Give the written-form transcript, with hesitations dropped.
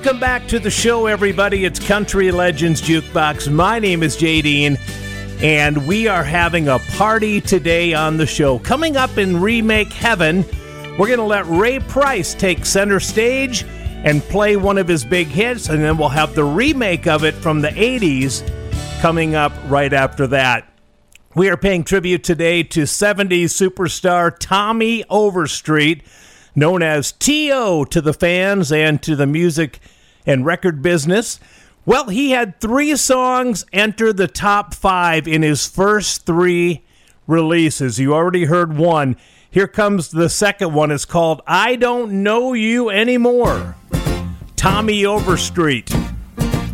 Welcome back to the show, everybody. It's Country Legends Jukebox. My name is Jay Dean, and we are having a party today on the show. Coming up in Remake Heaven, we're going to let Ray Price take center stage and play one of his big hits, and then we'll have the remake of it from the 80s coming up right after that. We are paying tribute today to 70s superstar Tommy Overstreet, known as T.O. to the fans and to the music and record business. Well, he had 3 songs enter the top 5 in his first 3 releases. You already heard one. Here comes the second one. It's called I Don't Know You Anymore. Tommy Overstreet.